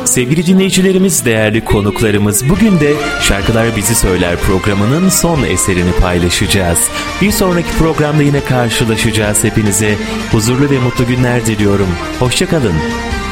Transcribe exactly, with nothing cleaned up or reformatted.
Sevgili dinleyicilerimiz, değerli konuklarımız, bugün de Şarkılar Bizi Söyler programının son eserini paylaşacağız. Bir sonraki programda yine karşılaşacağız. Hepinize huzurlu ve mutlu günler diliyorum. Hoşça kalın.